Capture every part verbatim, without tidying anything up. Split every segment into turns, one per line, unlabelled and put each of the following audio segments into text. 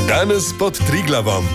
Danes pod Triglavom.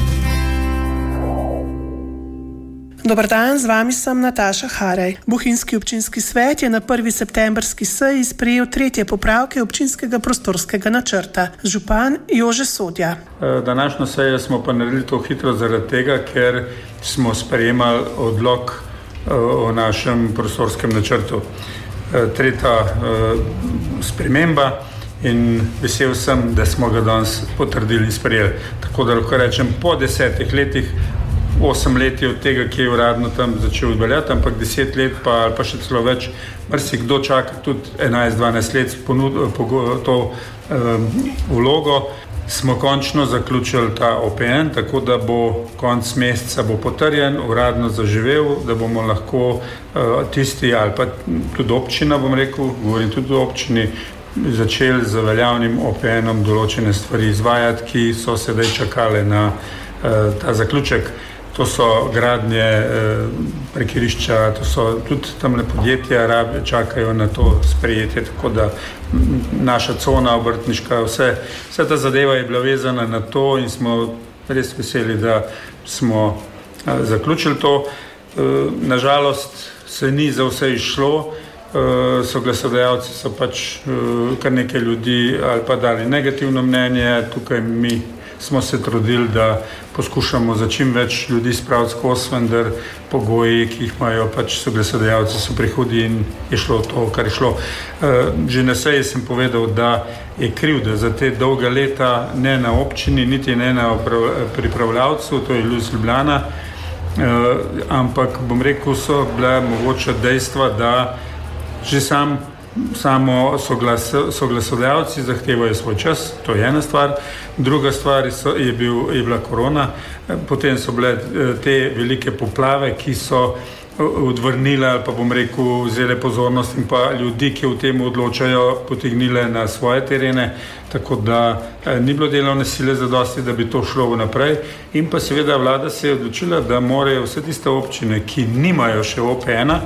Dobar dan, z vami sem Nataša Haraj. Bohinjski občinski svet je na prvi septembrski seji sprejel tretje popravke občinskega prostorskega načrta. Župan Jože Sodja.
Današnjo sejo smo pa naredili to hitro zaradi tega, ker smo sprejemali odlok o našem prostorskem načrtu. Tretja sprememba in vesel sem, da smo ga danes potrdili in sprejeli. Tako da lahko rečem, po desetih letih, osem let je od tega, ki je uradno tam začel odveljati, ampak deset let pa, ali pa še celo več, marsikdo čaka tudi enajst dvanajst let ponud, to um, vlogo. Smo končno zaključili ta O P N, tako da bo konec meseca bo potrjen, uradno zaživel, da bomo lahko uh, tisti ali pa tudi občina, bom rekel, govorim tudi o občini, začeli z veljavnim O P N-om določene stvari izvajati, ki so sedaj čakale na uh, ta zaključek. To so gradnje eh, parkirišča, to so tudi tamle podjetja, rabe, čakajo na to sprejetje, tako da m, naša cona obrtniška, vse, vse ta zadeva je bila vezana na to in smo res veseli, da smo eh, zaključili to. Eh, nažalost se ni za vse išlo, eh, so glasodajalci, so pač eh, kar nekaj ljudi ali pa dali negativno mnenje, tukaj mi smo se trudili, da poskušamo za čim več ljudi spraviti skozi, vendar pogoji, ki jih imajo pač so glasodajalci, so prihodi in je šlo to, kar je šlo. Že na seji sem povedal, da je krivda za te dolga leta ne na občini, niti ne na pripravljavcu, to je Luz Ljubljana, ampak bom rekel, so bila mogoče dejstva, da že sam Samo soglas, soglasodajalci zahtevajo svoj čas, to je ena stvar. Druga stvar so, je, bil, je bila korona, potem so bile te velike poplave, ki so odvrnile ali pa bom rekel vzele pozornost in pa ljudi, ki v tem odločajo, potegnile na svoje terene, tako da ni bilo delovne sile zadosti, da bi to šlo naprej. In pa seveda vlada se je odločila, da morajo vse tiste občine, ki nimajo še O P N-a,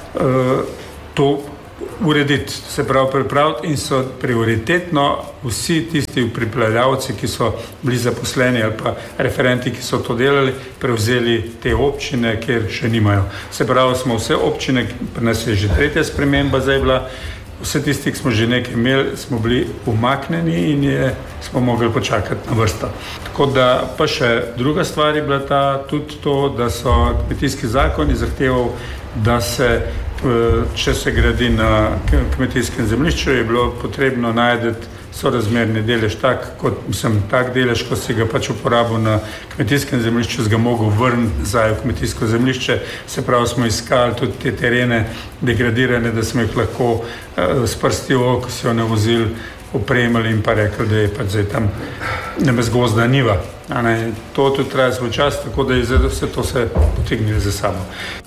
to urediti, se pravi pripraviti in so prioritetno vsi tisti pripravljavci, ki so bili zaposleni ali pa referenti, ki so to delali, prevzeli te občine, kjer še nimajo. Se pravi, smo vse občine, pri nas je že tretja sprememba zdaj bila, vse tisti, ki smo že nekaj imeli, smo bili umaknjeni in je, smo mogli počakati na vrsto. Tako da pa še druga stvar je bila ta, tudi to, da so kmetijski zakoni zahteval, da se če se gradi na kmetijskem zemljišču, je bilo potrebno najti sorazmerni delež tak, kot sem tak delež, ko si ga pač uporabil na kmetijskem zemljišču, si ga mogel vrniti nazaj v kmetijsko zemljišče. Se pravi, smo iskali tudi te terene degradirane, da smo jih lahko uh, s prsti v oko si jo navozili, opremili in pa rekli, da je pač zdaj tam nebezgozda njiva. To tudi traja svoj čas, tako da je zdaj vse to se potegnili za sabo.